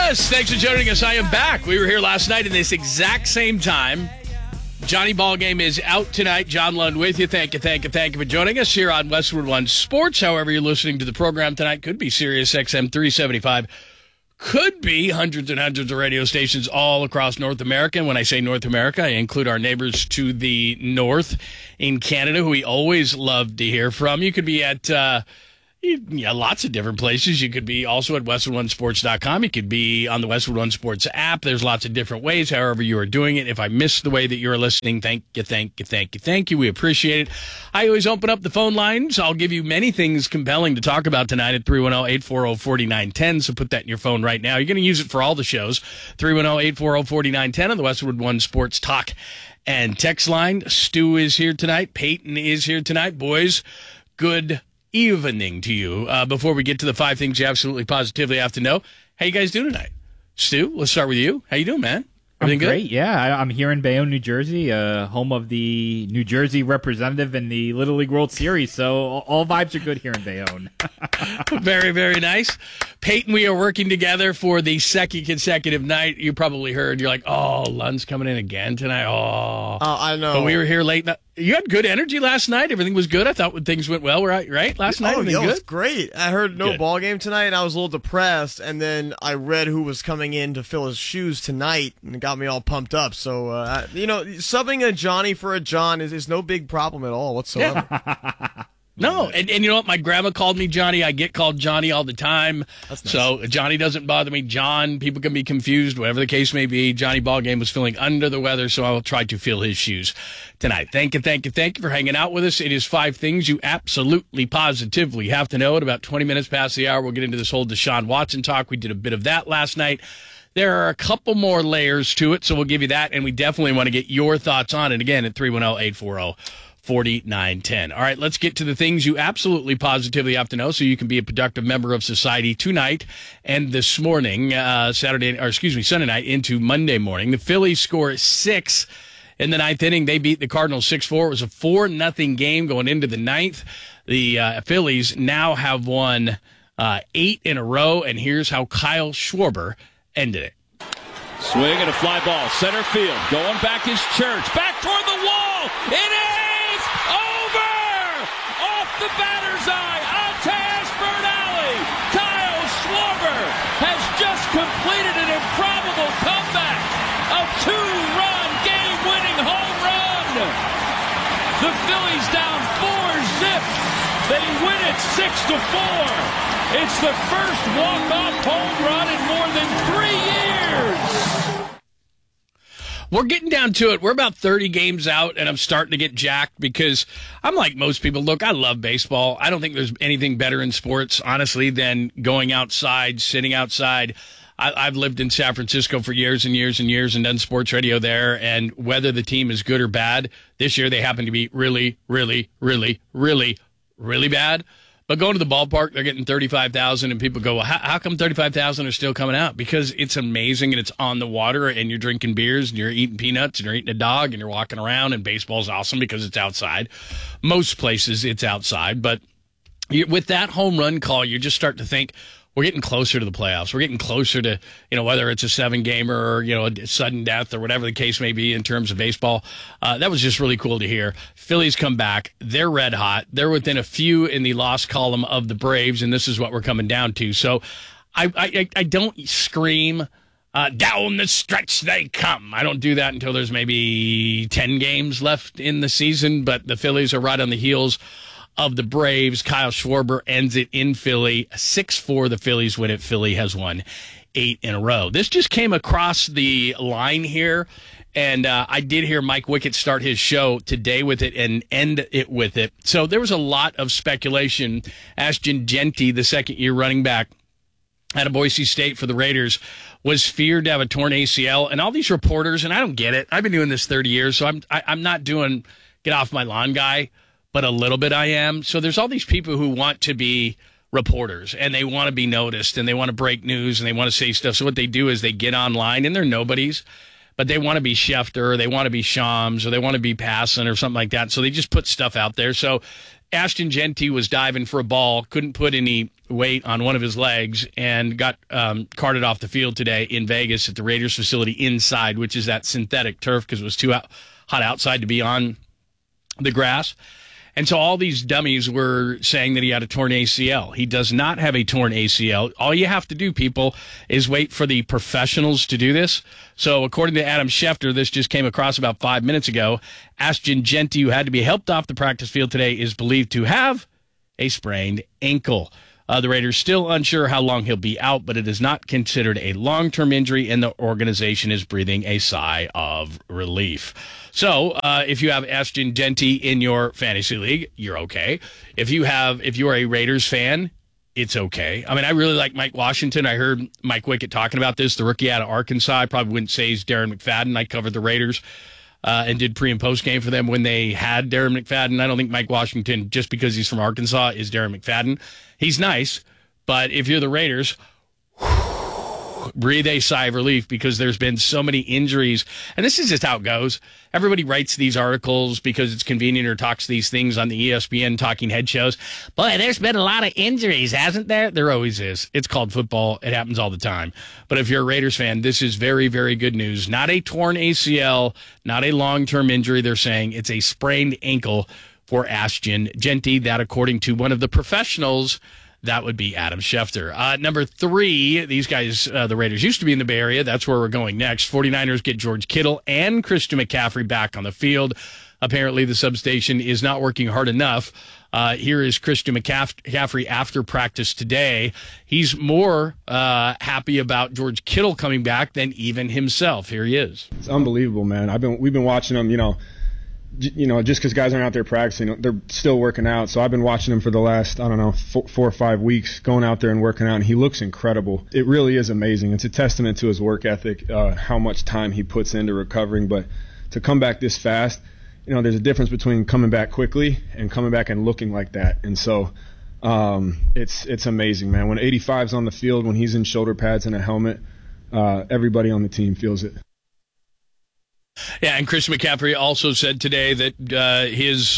Yes, thanks for joining us. I am back. We were here last night at this exact same time. Johnny Ballgame is out tonight. John Lund with you. Thank you for joining us here on Westwood One Sports. However you're listening to the program tonight, could be Sirius XM 375, could be hundreds and hundreds of radio stations all across North America. And when I say North America, I include our neighbors to the north in Canada, who we always love to hear from. You could be at lots of different places. You could be also at WestwoodOneSports.com. You could be on the Westwood One Sports app. There's lots of different ways, however you are doing it. If I missed the way that you're listening, thank you. We appreciate it. I always open up the phone lines. I'll give you many things compelling to talk about tonight at 310-840-4910. So put that in your phone right now. You're going to use it for all the shows. 310-840-4910 on the Westwood One Sports Talk and text line. Stu is here tonight. Peyton is here tonight. Boys, good evening to you. Before we get to the 5 things you absolutely positively have to know, how you guys doing tonight? Stu, let's start with you. How you doing, man? Everything good? Great, yeah. I'm here in Bayonne, New Jersey, home of the New Jersey representative in the Little League World Series, so all vibes are good here in Bayonne. Very, very nice. Peyton, we are working together for the second consecutive night. You probably heard, you're like, oh, Lund's coming in again tonight. Oh, I know. But we were here late. You had good energy last night. Everything was good. I thought things went well, right? Last night, everything it good? was great. I heard no ball game tonight, and I was a little depressed, and then I read who was coming in to fill his shoes tonight, and it got me all pumped up. So, subbing a Johnny for a John is no big problem at all whatsoever. Yeah. No, and you know what? My grandma called me Johnny. I get called Johnny all the time. That's nice. So Johnny doesn't bother me. John, people can be confused, whatever the case may be. Johnny Ballgame was feeling under the weather, so I will try to fill his shoes tonight. Thank you for hanging out with us. It is 5 things you absolutely, positively have to know. At about 20 minutes past the hour, we'll get into this whole Deshaun Watson talk. We did a bit of that last night. There are a couple more layers to it, so we'll give you that, and we definitely want to get your thoughts on it. Again, at 310-840-4910. All right, let's get to the things you absolutely positively have to know so you can be a productive member of society tonight and this morning, Sunday night into Monday morning. The Phillies score 6 in the 9th inning. They beat the Cardinals 6-4. It was a 4-0 game going into the 9th. The Phillies now have won 8 in a row, and here's how Kyle Schwarber ended it. Swing and a fly ball, center field. Going back is Church. Back toward the wall. It is over! Off the batter's eye, onto Ashburn Alley. Kyle Schwarber has just completed an improbable comeback. A 2-run game-winning home run. The Phillies down 4-zip. They win it 6-4. It's the first walk-off home run in more than 3 years. We're getting down to it. We're about 30 games out, and I'm starting to get jacked because I'm like most people. Look, I love baseball. I don't think there's anything better in sports, honestly, than going outside, sitting outside. I've lived in San Francisco for years and years and years and done sports radio there, and whether the team is good or bad, this year they happen to be really, really, really, really, really bad. But going to the ballpark, they're getting 35,000, and people go, well, how come 35,000 are still coming out? Because it's amazing, and it's on the water, and you're drinking beers, and you're eating peanuts, and you're eating a dog, and you're walking around, and baseball's awesome because it's outside. Most places it's outside, but with that home run call, you just start to think, we're getting closer to the playoffs. We're getting closer to, whether it's a 7-gamer or, a sudden death or whatever the case may be in terms of baseball. That was just really cool to hear. Phillies come back. They're red hot. They're within a few in the loss column of the Braves, and this is what we're coming down to. So I don't scream, down the stretch they come. I don't do that until there's maybe 10 games left in the season, but the Phillies are right on the heels of the Braves. Kyle Schwarber ends it in Philly. 6-4, the Phillies win it. Philly has won 8 in a row. This just came across the line here, and I did hear Mike Wickett start his show today with it and end it with it. So there was a lot of speculation. Ashton Jeanty, the second-year running back out of Boise State for the Raiders, was feared to have a torn ACL. And all these reporters, and I don't get it. I've been doing this 30 years, so I'm not doing get off my lawn guy, but a little bit I am. So there's all these people who want to be reporters, and they want to be noticed, and they want to break news, and they want to say stuff. So what they do is they get online, and they're nobodies, but they want to be Schefter, or they want to be Shams, or they want to be Passan, or something like that. So they just put stuff out there. So Ashton Jeanty was diving for a ball, couldn't put any weight on one of his legs and got carted off the field today in Vegas at the Raiders facility inside, which is that synthetic turf because it was too hot outside to be on the grass. And so all these dummies were saying that he had a torn ACL. He does not have a torn ACL. All you have to do, people, is wait for the professionals to do this. So according to Adam Schefter, this just came across about 5 minutes ago, Ashton Jeanty, who had to be helped off the practice field today, is believed to have a sprained ankle. The Raiders still unsure how long he'll be out, but it is not considered a long-term injury, and the organization is breathing a sigh of relief. So, if you have Ashton Jeanty in your fantasy league, you're okay. If you are a Raiders fan, it's okay. I mean, I really like Mike Washington. I heard Mike Wickett talking about this, the rookie out of Arkansas. I probably wouldn't say he's Darren McFadden. I covered the Raiders and did pre- and post-game for them when they had Darren McFadden. I don't think Mike Washington, just because he's from Arkansas, is Darren McFadden. He's nice, but if you're the Raiders, breathe a sigh of relief because there's been so many injuries. And this is just how it goes. Everybody writes these articles because it's convenient or talks these things on the ESPN talking head shows. Boy, there's been a lot of injuries, hasn't there? There always is. It's called football. It happens all the time. But if you're a Raiders fan, this is very, very good news. Not a torn ACL, not a long-term injury. They're saying it's a sprained ankle for Ashton Jeanty. That, according to one of the professionals, that would be Adam Schefter. Number 3, these guys, the Raiders used to be in the Bay Area. That's where we're going next. 49ers get George Kittle and Christian McCaffrey back on the field. Apparently, the substation is not working hard enough. Here is Christian McCaffrey after practice today. He's more happy about George Kittle coming back than even himself. Here he is. It's unbelievable, man. We've been watching him, just because guys aren't out there practicing, they're still working out. So I've been watching him for the last, 4 or 5 weeks, going out there and working out, and he looks incredible. It really is amazing. It's a testament to his work ethic, how much time he puts into recovering. But to come back this fast, there's a difference between coming back quickly and coming back and looking like that. And so it's amazing, man. When 85's on the field, when he's in shoulder pads and a helmet, everybody on the team feels it. Yeah, and Christian McCaffrey also said today that his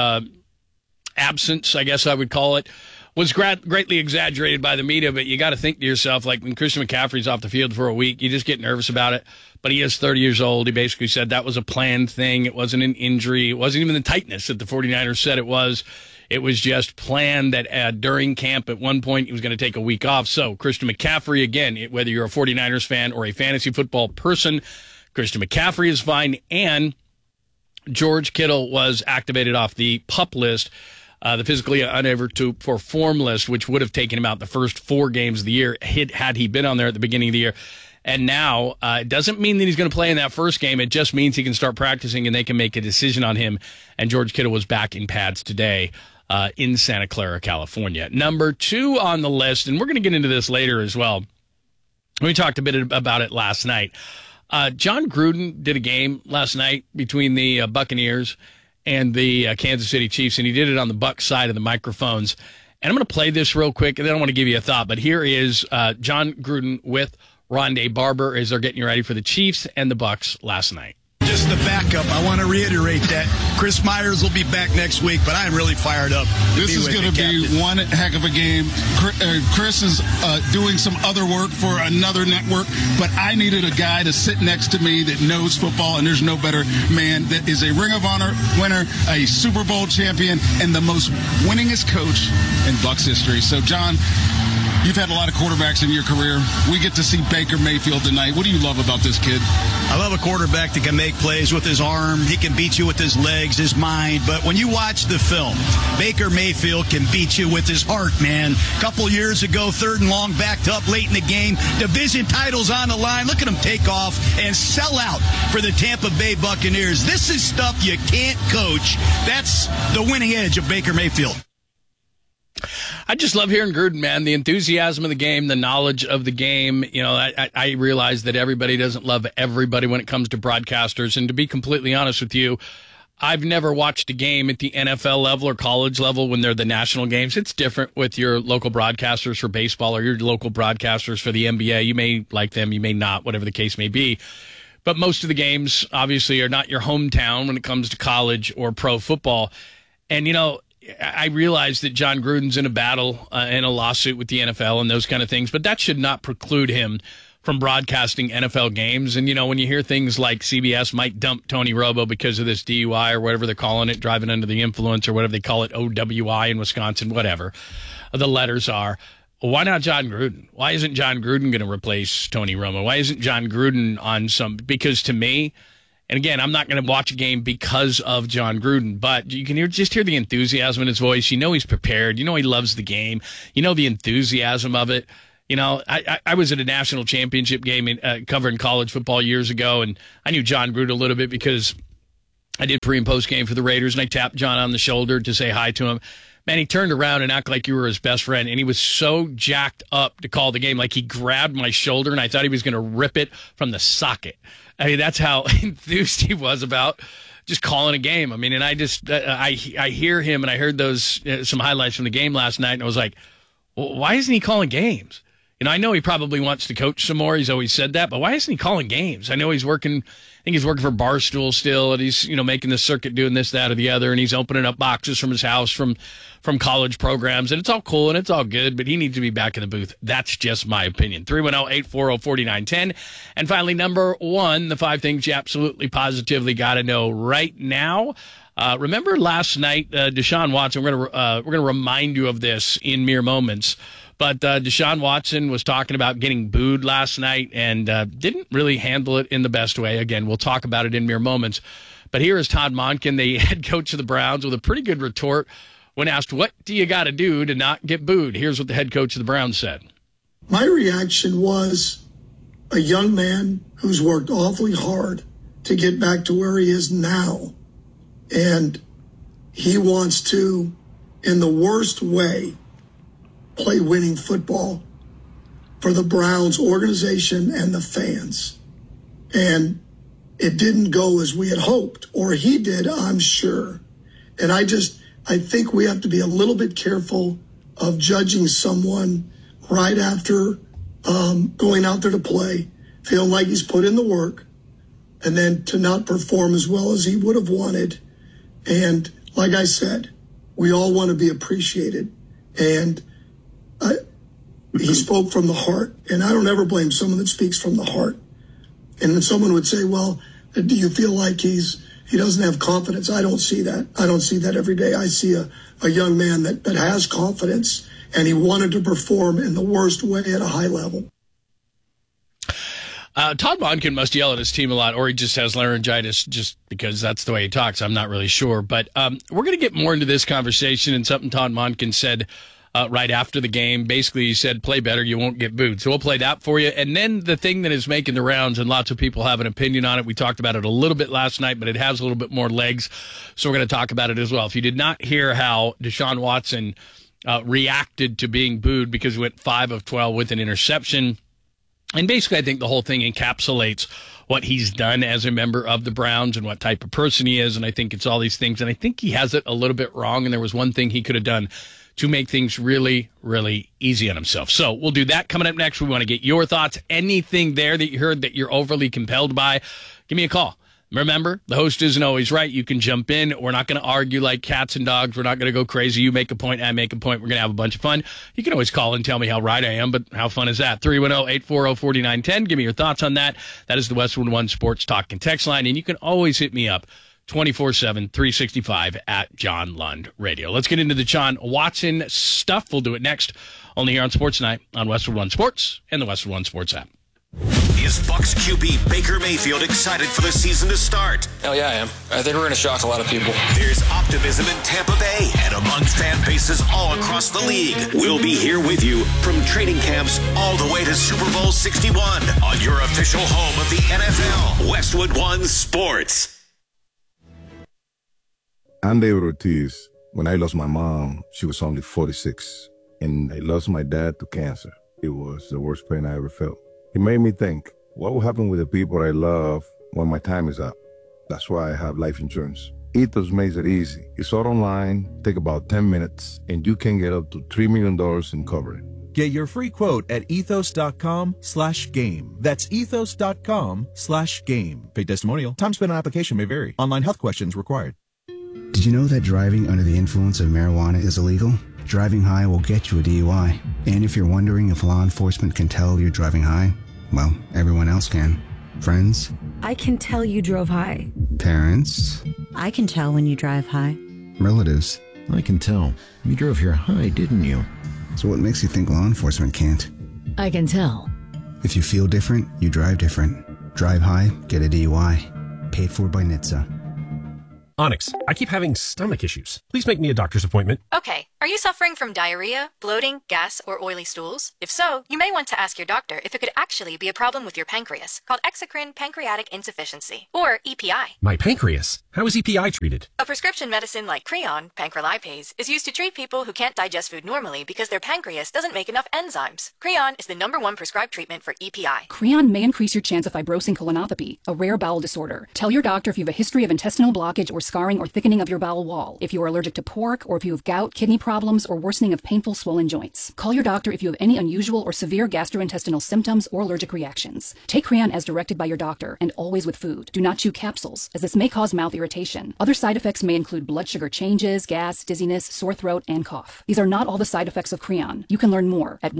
absence, I guess I would call it, was greatly exaggerated by the media, but you got to think to yourself, like when Christian McCaffrey's off the field for a week, you just get nervous about it. But he is 30 years old. He basically said that was a planned thing. It wasn't an injury. It wasn't even the tightness that the 49ers said it was. It was just planned that during camp at one point he was going to take a week off. So Christian McCaffrey, again, whether you're a 49ers fan or a fantasy football person, Christian McCaffrey is fine, and George Kittle was activated off the PUP list, the physically unable to perform list, which would have taken him out the first 4 games of the year had he been on there at the beginning of the year. And now it doesn't mean that he's going to play in that first game. It just means he can start practicing and they can make a decision on him. And George Kittle was back in pads today in Santa Clara, California. Number 2 on the list, and we're going to get into this later as well. We talked a bit about it last night. John Gruden did a game last night between the Buccaneers and the Kansas City Chiefs, and he did it on the Bucs side of the microphones. And I'm going to play this real quick, and then I want to give you a thought. But here is John Gruden with Rondé Barber as they're getting ready for the Chiefs and the Bucs last night. Just the backup. I want to reiterate that Chris Myers will be back next week, but I'm really fired up. This is going to be one heck of a game. Chris is doing some other work for another network, but I needed a guy to sit next to me that knows football, and there's no better man that is a Ring of Honor winner, a Super Bowl champion, and the most winningest coach in Bucs history. So, John, you've had a lot of quarterbacks in your career. We get to see Baker Mayfield tonight. What do you love about this kid? I love a quarterback that can make plays with his arm. He can beat you with his legs, his mind. But when you watch the film, Baker Mayfield can beat you with his heart, man. A couple years ago, 3rd and long, backed up late in the game. Division titles on the line. Look at him take off and sell out for the Tampa Bay Buccaneers. This is stuff you can't coach. That's the winning edge of Baker Mayfield. I just love hearing Gruden, man. The enthusiasm of the game, the knowledge of the game. I realize that everybody doesn't love everybody when it comes to broadcasters. And to be completely honest with you, I've never watched a game at the NFL level or college level when they're the national games. It's different with your local broadcasters for baseball or your local broadcasters for the NBA. You may like them, you may not, whatever the case may be. But most of the games, obviously, are not your hometown when it comes to college or pro football. And, I realize that John Gruden's in a battle and a lawsuit with the NFL and those kind of things, but that should not preclude him from broadcasting NFL games. And, when you hear things like CBS might dump Tony Romo because of this DUI or whatever they're calling it, driving under the influence or whatever they call it, OWI in Wisconsin, whatever the letters are. Why not John Gruden? Why isn't John Gruden going to replace Tony Romo? Why isn't John Gruden on some? Because to me, and again, I'm not going to watch a game because of John Gruden, but you can just hear the enthusiasm in his voice. He's prepared. He loves the game. The enthusiasm of it. I was at a national championship game covering college football years ago, and I knew John Gruden a little bit because I did pre- and post-game for the Raiders, and I tapped John on the shoulder to say hi to him. Man, he turned around and acted like you were his best friend, and he was so jacked up to call the game. Like, he grabbed my shoulder, and I thought he was going to rip it from the socket. I mean, that's how enthused he was about just calling a game. I mean, and I hear him, and I heard those some highlights from the game last night, and I was like, well, why isn't he calling games? I know he probably wants to coach some more. He's always said that, but why isn't he calling games? I know he's working. I think he's working for Barstool still, and he's making the circuit, doing this, that, or the other, and he's opening up boxes from his house from college programs, and it's all cool and it's all good, but he needs to be back in the booth. That's just my opinion. 310-840-4910. And finally, number one, the 5 things you absolutely positively got to know right now. Remember last night, Deshaun Watson. We're gonna remind you of this in mere moments. But Deshaun Watson was talking about getting booed last night and didn't really handle it in the best way. Again, we'll talk about it in mere moments. But here is Todd Monken, the head coach of the Browns, with a pretty good retort when asked, what do you got to do to not get booed? Here's what the head coach of the Browns said. My reaction was a young man who's worked awfully hard to get back to where he is now. And he wants to, in the worst way, play winning football for the Browns organization and the fans. And it didn't go as we had hoped, or he did, I'm sure. And I think we have to be a little bit careful of judging someone right after going out there to play, feeling like he's put in the work, and then to not perform as well as he would have wanted. And like I said, we all want to be appreciated. And he spoke from the heart, and I don't ever blame someone that speaks from the heart. And then someone would say, well, do you feel like he doesn't have confidence? I don't see that. I don't see that every day. I see a young man that has confidence, and he wanted to perform in the worst way at a high level. Todd Monken must yell at his team a lot, or he just has laryngitis just because that's the way he talks. I'm not really sure. But we're going to get more into this conversation and something Todd Monken said right after the game. Basically, he said, play better, you won't get booed. So we'll play that for you. And then the thing that is making the rounds, and lots of people have an opinion on it. We talked about it a little bit last night, but it has a little bit more legs. So we're going to talk about it as well. If you did not hear how Deshaun Watson reacted to being booed because he went 5 of 12 with an interception, and basically I think the whole thing encapsulates what he's done as a member of the Browns and what type of person he is. And I think it's all these things. And I think he has it a little bit wrong. And there was one thing he could have done to make things really, really easy on himself. So we'll do that coming up next. We want to get your thoughts. Anything there that you heard that you're overly compelled by, give me a call. Remember, the host isn't always right. You can jump in. We're not going to argue like cats and dogs. We're not going to go crazy. You make a point, I make a point. We're going to have a bunch of fun. You can always call and tell me how right I am, but how fun is that? 310-840-4910. Give me your thoughts on that. That is the Westwood One Sports Talk and Text line, and you can always hit me up 24/7, 365 at John Lund Radio. Let's get into the John Watson stuff. We'll do it next, only here on Sports Night on Westwood One Sports and the Westwood One Sports app. Is Bucs QB Baker Mayfield excited for the season to start? Hell yeah, I am. I think we're going to shock a lot of people. There's optimism in Tampa Bay and among fan bases all across the league. We'll be here with you from training camps all the way to Super Bowl 61 on your official home of the NFL, Westwood One Sports. I'm David Ortiz. When I lost my mom, she was only 46, and I lost my dad to cancer. It was the worst pain I ever felt. It made me think, what will happen with the people I love when my time is up? That's why I have life insurance. Ethos makes it easy. It's all online, take about 10 minutes, and you can get up to $3 million in coverage. Get your free quote at ethos.com/game. That's ethos.com/game. Paid testimonial. Time spent on application may vary. Online health questions required. Did you know that driving under the influence of marijuana is illegal? Driving high will get you a DUI. And if you're wondering if law enforcement can tell you're driving high, well, everyone else can. Friends? I can tell you drove high. Parents? I can tell when you drive high. Relatives? I can tell. You drove here high, didn't you? So what makes you think law enforcement can't? I can tell. If you feel different, you drive different. Drive high, get a DUI. Paid for by NHTSA. Onyx, I keep having stomach issues. Please make me a doctor's appointment. Okay. Are you suffering from diarrhea, bloating, gas, or oily stools? If so, you may want to ask your doctor if it could actually be a problem with your pancreas, called exocrine pancreatic insufficiency, or EPI. My pancreas? How is EPI treated? A prescription medicine like Creon, pancrelipase, is used to treat people who can't digest food normally because their pancreas doesn't make enough enzymes. Creon is the #1 prescribed treatment for EPI. Creon may increase your chance of fibrosing colonopathy, a rare bowel disorder. Tell your doctor if you have a history of intestinal blockage or scarring or thickening of your bowel wall, if you are allergic to pork, or if you have gout, kidney problems, or worsening of painful swollen joints. Call your doctor if you have any unusual or severe gastrointestinal symptoms or allergic reactions. Take Creon as directed by your doctor, and always with food. Do not chew capsules, as this may cause mouth irritation. Other side effects may include blood sugar changes, gas, dizziness, sore throat, and cough. These are not all the side effects of Creon. You can learn more at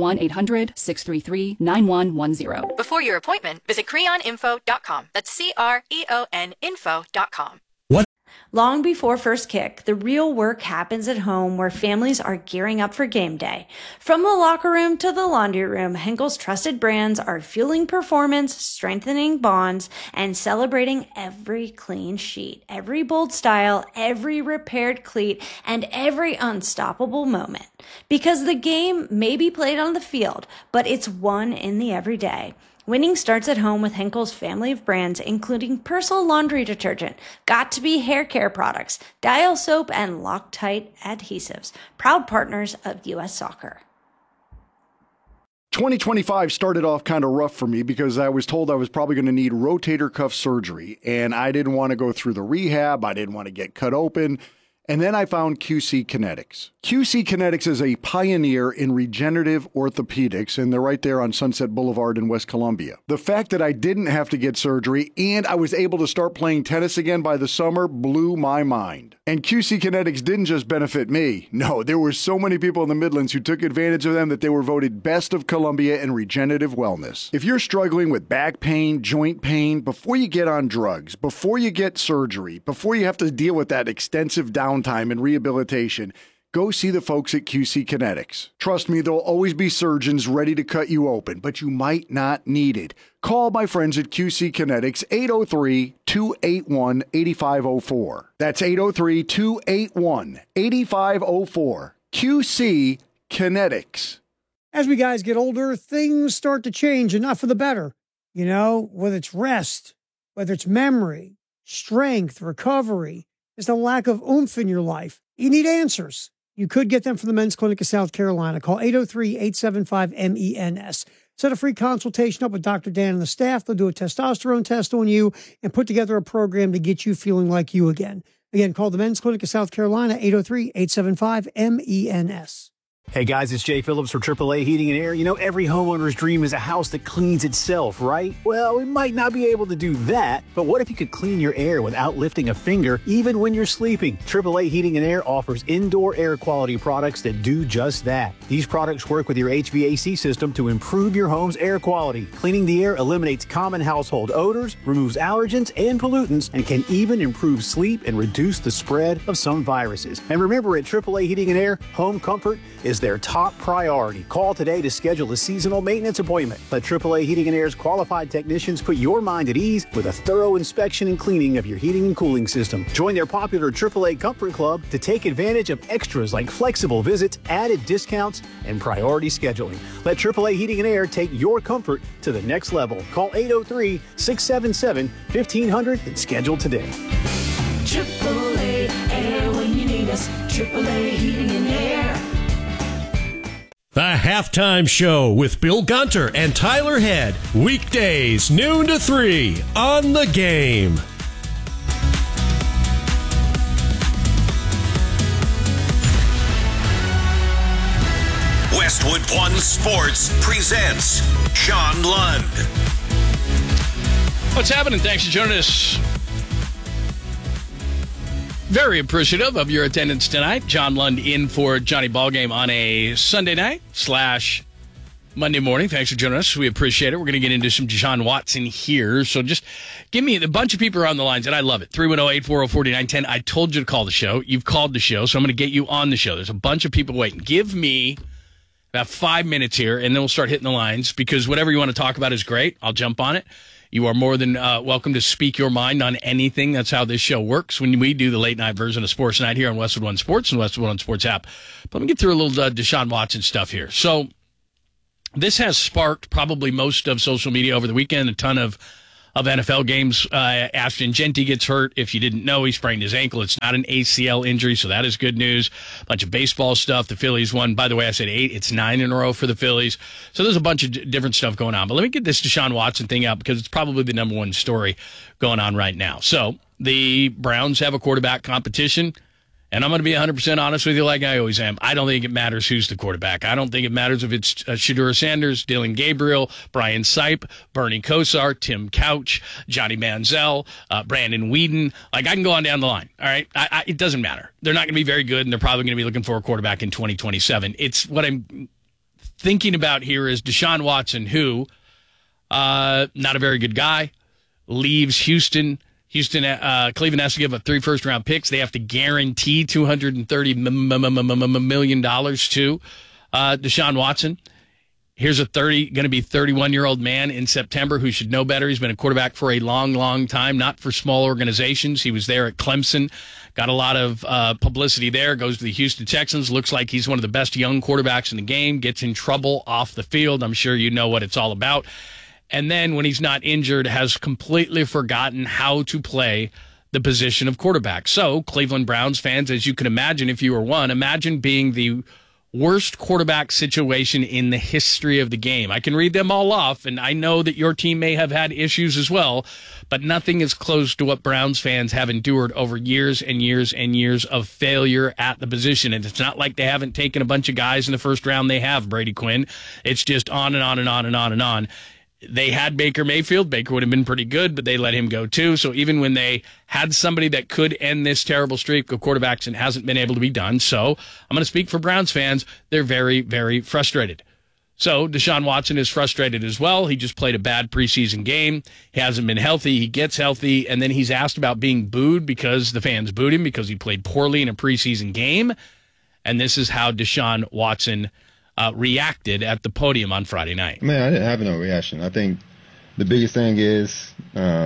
1-800-633-9110. Before your appointment, visit creoninfo.com. That's CREON info.com. Long before first kick, the real work happens at home where families are gearing up for game day. From the locker room to the laundry room, Henkel's trusted brands are fueling performance, strengthening bonds, and celebrating every clean sheet, every bold style, every repaired cleat, and every unstoppable moment. Because the game may be played on the field, but it's won in the everyday. Winning starts at home with Henkel's family of brands, including Persil laundry detergent, Got2b hair care products, Dial soap, and Loctite adhesives. Proud partners of U.S. Soccer. 2025 started off kind of rough for me because I was told I was probably going to need rotator cuff surgery, and I didn't want to go through the rehab. I didn't want to get cut open. And then I found QC Kinetics. QC Kinetics is a pioneer in regenerative orthopedics, and they're right there on Sunset Boulevard in West Columbia. The fact that I didn't have to get surgery and I was able to start playing tennis again by the summer blew my mind. And QC Kinetics didn't just benefit me. No, there were so many people in the Midlands who took advantage of them that they were voted Best of Columbia in regenerative wellness. If you're struggling with back pain, joint pain, before you get on drugs, before you get surgery, before you have to deal with that extensive downtime and rehabilitation, go see the folks at QC Kinetics. Trust me, there'll always be surgeons ready to cut you open, but you might not need it. Call my friends at QC Kinetics, 803-281-8504. That's 803-281-8504. QC Kinetics. As we guys get older, things start to change, and not for the better. You know, whether it's rest, whether it's memory, strength, recovery, there's a lack of oomph in your life. You need answers. You could get them from the Men's Clinic of South Carolina. Call 803-875-MENS. Set a free consultation up with Dr. Dan and the staff. They'll do a testosterone test on you and put together a program to get you feeling like you again. Again, call the Men's Clinic of South Carolina, 803-875-MENS. Hey guys, it's Jay Phillips for AAA Heating and Air. You know, every homeowner's dream is a house that cleans itself, right? Well, we might not be able to do that, but what if you could clean your air without lifting a finger, even when you're sleeping? AAA Heating and Air offers indoor air quality products that do just that. These products work with your HVAC system to improve your home's air quality. Cleaning the air eliminates common household odors, removes allergens and pollutants, and can even improve sleep and reduce the spread of some viruses. And remember, at AAA Heating and Air, home comfort is their top priority. Call today to schedule a seasonal maintenance appointment. Let AAA Heating and Air's qualified technicians put your mind at ease with a thorough inspection and cleaning of your heating and cooling system. Join their popular AAA Comfort Club to take advantage of extras like flexible visits, added discounts, and priority scheduling. Let AAA Heating and Air take your comfort to the next level. Call 803-677-1500 and schedule today. AAA Air when you need us. AAA Heating and Air. The Halftime Show with Bill Gunter and Tyler Head. Weekdays, noon to 3 on The Game. Westwood One Sports presents Sean Lund. What's happening? Thanks for joining us. Very appreciative of your attendance tonight. John Lund in for Johnny Ballgame on a Sunday night / Monday morning. Thanks for joining us. We appreciate it. We're going to get into some Deshaun Watson here. So just give me a bunch of people are on the lines, and I love it. 310-840-4910. I told you to call the show. You've called the show, so I'm going to get you on the show. There's a bunch of people waiting. Give me about 5 minutes here, and then we'll start hitting the lines because whatever you want to talk about is great. I'll jump on it. You are more than welcome to speak your mind on anything. That's how this show works when we do the late night version of Sports Night here on Westwood One Sports and Westwood One Sports app. But let me get through a little Deshaun Watson stuff here. So this has sparked probably most of social media over the weekend, a ton of NFL games. Ashton Jeanty gets hurt. If you didn't know, he sprained his ankle. It's not an ACL injury, so that is good news. A bunch of baseball stuff. The Phillies won. By the way, I said 8. It's 9 in a row for the Phillies. So there's a bunch of different stuff going on. But let me get this Deshaun Watson thing out because it's probably the number one story going on right now. So the Browns have a quarterback competition. And I'm going to be 100% honest with you like I always am. I don't think it matters who's the quarterback. I don't think it matters if it's Shedeur Sanders, Dylan Gabriel, Brian Sipe, Bernie Kosar, Tim Couch, Johnny Manziel, Brandon Whedon. Like, I can go on down the line, all right? It doesn't matter. They're not going to be very good, and they're probably going to be looking for a quarterback in 2027. It's what I'm thinking about here is Deshaun Watson, who, not a very good guy, leaves Houston. Cleveland has to give up 3 first-round picks. They have to guarantee $230 million to Deshaun Watson. Here's a going to be 31-year-old man in September who should know better. He's been a quarterback for a long, long time, not for small organizations. He was there at Clemson, got a lot of publicity there, goes to the Houston Texans, looks like he's one of the best young quarterbacks in the game, gets in trouble off the field. I'm sure you know what it's all about. And then when he's not injured, has completely forgotten how to play the position of quarterback. So Cleveland Browns fans, as you can imagine, if you were one, imagine being the worst quarterback situation in the history of the game. I can read them all off, and I know that your team may have had issues as well, but nothing is close to what Browns fans have endured over years and years and years of failure at the position. And it's not like they haven't taken a bunch of guys in the first round. They have, Brady Quinn. It's just on and on and on and on and on. They had Baker Mayfield. Baker would have been pretty good, but they let him go too. So even when they had somebody that could end this terrible streak of quarterbacks, it hasn't been able to be done. So I'm going to speak for Browns fans. They're very, very frustrated. So Deshaun Watson is frustrated as well. He just played a bad preseason game. He hasn't been healthy. He gets healthy, and then he's asked about being booed because the fans booed him because he played poorly in a preseason game. And this is how Deshaun Watson reacted at the podium on Friday night. Man, I didn't have no reaction. I think the biggest thing is,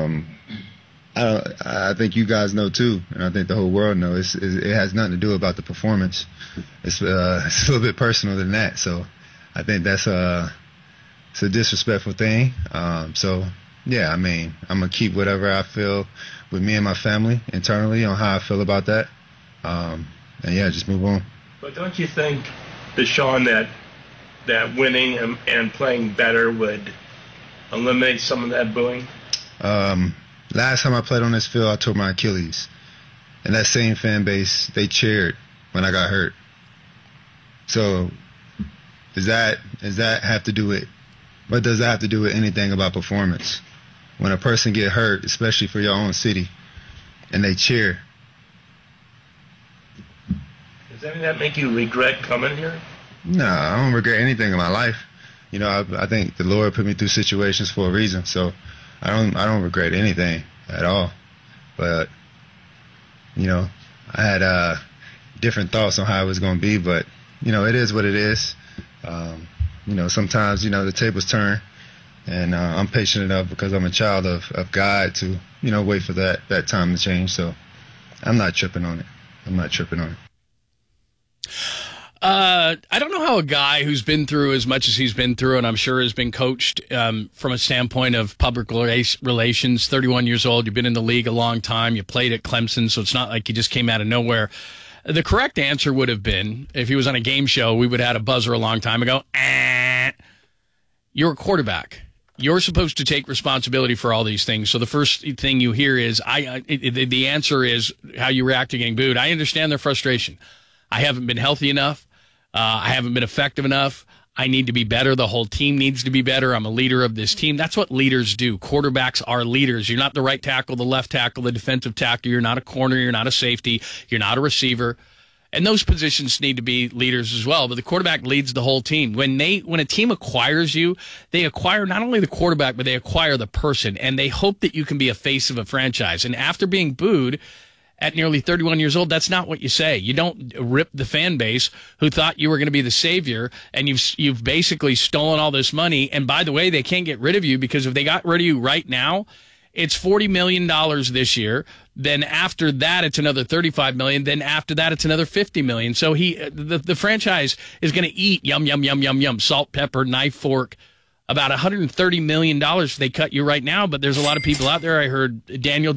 I think you guys know too, and I think the whole world knows, it has nothing to do about the performance. It's a little bit personal than that. So I think it's a disrespectful thing. So yeah, I mean, I'm gonna keep whatever I feel with me and my family internally on how I feel about that. And yeah, just move on. But don't you think, Deshaun, that winning and playing better would eliminate some of that booing? Last time I played on this field, I tore my Achilles. And that same fan base, they cheered when I got hurt. So does that have to do with, what does that have to do with anything about performance? When a person get hurt, especially for your own city, and they cheer. Does any of that make you regret coming here? No, I don't regret anything in my life. You know, I think the Lord put me through situations for a reason, so I don't regret anything at all. But you know, I had different thoughts on how it was going to be, but you know, it is what it is. You know, sometimes the tables turn, and I'm patient enough because I'm a child of God to wait for that time to change. So I'm not tripping on it. I don't know how a guy who's been through as much as he's been through, and I'm sure has been coached from a standpoint of public relations, 31 years old, you've been in the league a long time, you played at Clemson, so it's not like you just came out of nowhere. The correct answer would have been, if he was on a game show, we would have had a buzzer a long time ago. You're a quarterback. You're supposed to take responsibility for all these things. So the first thing you hear is, the answer is how you react to getting booed. I understand their frustration. I haven't been healthy enough. I haven't been effective enough. I need to be better. The whole team needs to be better. I'm a leader of this team. That's what leaders do. Quarterbacks are leaders. You're not the right tackle, the left tackle, the defensive tackle. You're not a corner. You're not a safety. You're not a receiver. And those positions need to be leaders as well. But the quarterback leads the whole team. When a team acquires you, they acquire not only the quarterback, but they acquire the person. And they hope that you can be a face of a franchise. And after being booed at nearly 31 years old, that's not what you say. You don't rip the fan base who thought you were going to be the savior, and you've basically stolen all this money. And by the way, they can't get rid of you, because if they got rid of you right now, it's $40 million this year. Then after that, it's another $35 million. Then after that, it's another $50 million. So the franchise is going to eat yum, salt, pepper, knife, fork, about $130 million if they cut you right now. But there's a lot of people out there. I heard Daniel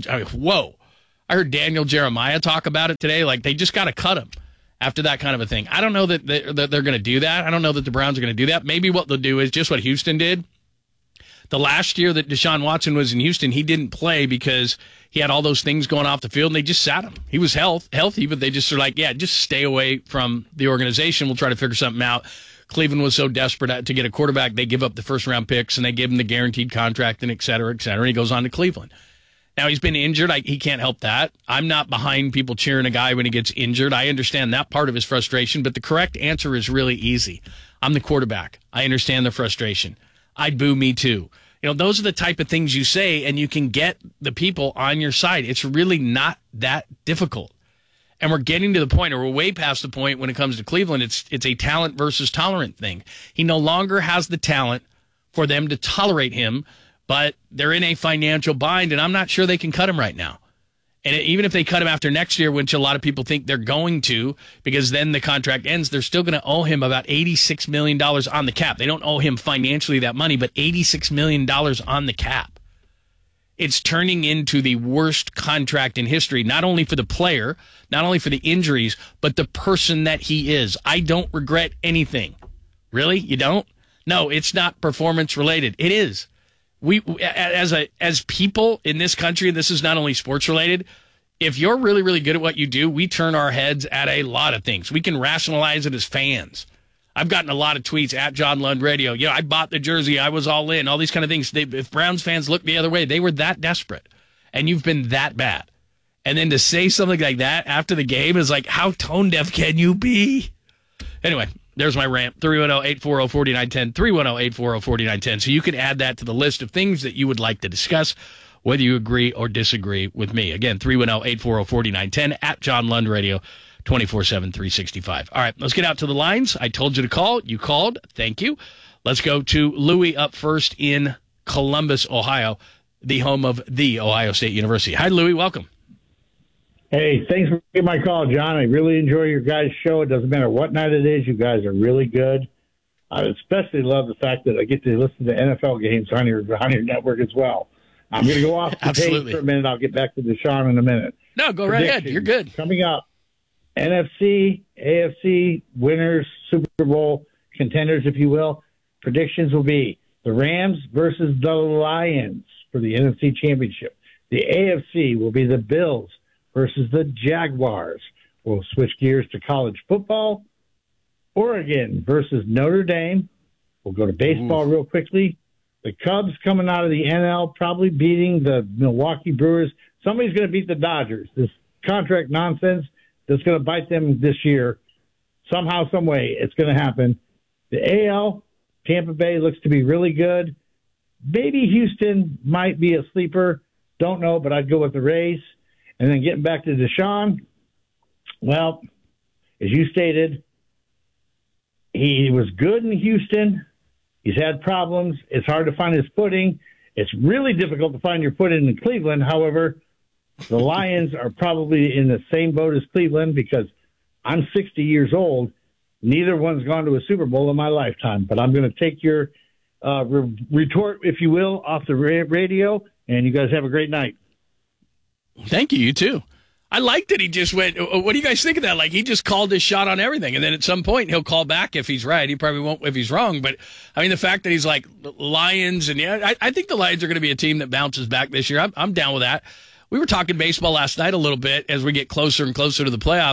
Jeremiah talk about it today. Like, they just got to cut him after that kind of a thing. I don't know that they're going to do that. I don't know that the Browns are going to do that. Maybe what they'll do is just what Houston did. The last year that Deshaun Watson was in Houston, he didn't play because he had all those things going off the field, and they just sat him. He was healthy, but they just are like, yeah, just stay away from the organization. We'll try to figure something out. Cleveland was so desperate to get a quarterback, they give up the first-round picks, and they give him the guaranteed contract, and et cetera, and he goes on to Cleveland. Now, he's been injured. He can't help that. I'm not behind people cheering a guy when he gets injured. I understand that part of his frustration, but the correct answer is really easy. I'm the quarterback. I understand the frustration. I'd boo me too. Those are the type of things you say, and you can get the people on your side. It's really not that difficult. And we're getting to the point, or we're way past the point when it comes to Cleveland. It's a talent versus tolerant thing. He no longer has the talent for them to tolerate him, but they're in a financial bind, and I'm not sure they can cut him right now. And even if they cut him after next year, which a lot of people think they're going to, because then the contract ends, they're still going to owe him about $86 million on the cap. They don't owe him financially that money, but $86 million on the cap. It's turning into the worst contract in history, not only for the player, not only for the injuries, but the person that he is. I don't regret anything. Really? You don't? No, it's not performance related. It is. We, as people in this country, this is not only sports related. If you're really, really good at what you do, we turn our heads at a lot of things. We can rationalize it as fans. I've gotten a lot of tweets at John Lund Radio. I bought the jersey. I was all in. All these kind of things. If Browns fans look the other way, they were that desperate. And you've been that bad. And then to say something like that after the game is like, how tone deaf can you be? Anyway. There's my rant, 310-840-4910, 310-840-4910. So you can add that to the list of things that you would like to discuss, whether you agree or disagree with me. Again, 310-840-4910 at John Lund Radio, 24/7, 365. All right, let's get out to the lines. I told you to call. You called. Thank you. Let's go to Louis up first in Columbus, Ohio, the home of the Ohio State University. Hi, Louis. Welcome. Hey, thanks for getting my call, John. I really enjoy your guys' show. It doesn't matter what night it is. You guys are really good. I especially love the fact that I get to listen to NFL games on your network as well. I'm going to go off the page for a minute. I'll get back to Deshaun in a minute. No, go right ahead. You're good. Coming up, NFC, AFC winners, Super Bowl contenders, if you will. Predictions will be the Rams versus the Lions for the NFC Championship. The AFC will be the Bills versus the Jaguars. We'll switch gears to college football. Oregon versus Notre Dame. We'll go to baseball real quickly. The Cubs coming out of the NL, probably beating the Milwaukee Brewers. Somebody's going to beat the Dodgers. This contract nonsense that's going to bite them this year. Somehow, some way, it's going to happen. The AL, Tampa Bay looks to be really good. Maybe Houston might be a sleeper. Don't know, but I'd go with the Rays. And then getting back to Deshaun, well, as you stated, he was good in Houston. He's had problems. It's hard to find his footing. It's really difficult to find your footing in Cleveland. However, the Lions are probably in the same boat as Cleveland because I'm 60 years old. Neither one's gone to a Super Bowl in my lifetime. But I'm going to take your retort, if you will, off the radio, and you guys have a great night. Thank you. You too. I like that he just went, what do you guys think of that? Like, he just called his shot on everything. And then at some point, he'll call back if he's right. He probably won't if he's wrong. But, I mean, the fact that he's like, Lions, and I think the Lions are going to be a team that bounces back this year. I'm down with that. We were talking baseball last night a little bit as we get closer and closer to the playoffs.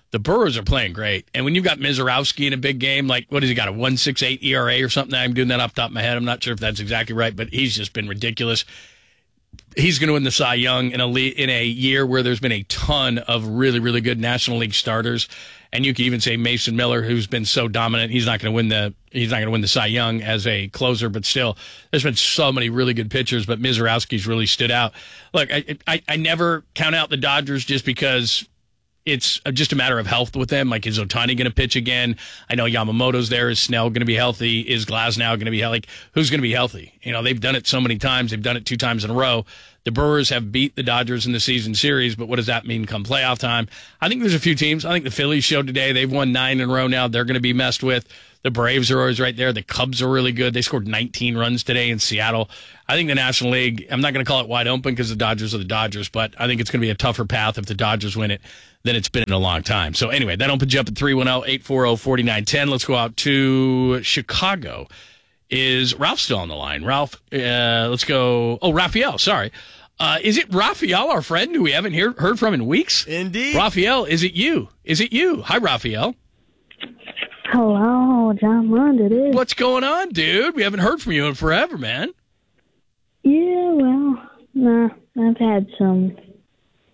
The Brewers are playing great. And when you've got Mizorowski in a big game, like, what has he got, a 1.68 ERA or something? I'm doing that off the top of my head. I'm not sure if that's exactly right, but he's just been ridiculous. He's going to win the Cy Young in a year where there's been a ton of really, really good National League starters. And you could even say Mason Miller, who's been so dominant, he's not going to win the Cy Young as a closer, but still, there's been so many really good pitchers, but Mizorowski's really stood out. Look, I never count out the Dodgers just because it's just a matter of health with them. Like, is Ohtani going to pitch again? I know Yamamoto's there. Is Snell going to be healthy? Is Glasnow going to be healthy? Like, who's going to be healthy? You know, they've done it so many times. They've done it 2 times in a row. The Brewers have beat the Dodgers in the season series, but what does that mean come playoff time? I think there's a few teams. I think the Phillies showed today. They've won 9 in a row now. They're going to be messed with. The Braves are always right there. The Cubs are really good. They scored 19 runs today in Seattle. I think the National League, I'm not going to call it wide open because the Dodgers are the Dodgers, but I think it's going to be a tougher path if the Dodgers win it than it's been in a long time. So anyway, that opens you up at 310-840-4910. Let's go out to Chicago. Is Ralph still on the line? Ralph, let's go. Oh, Raphael, sorry. Is it Raphael, our friend, who we haven't heard from in weeks? Indeed. Raphael, is it you? Is it you? Hi, Raphael. Hello, John Lund, it is. What's going on, dude? We haven't heard from you in forever, man. Yeah, well, I've had some,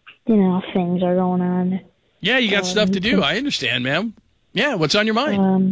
things are going on. Yeah, you got stuff to do. I understand, man. Yeah, what's on your mind?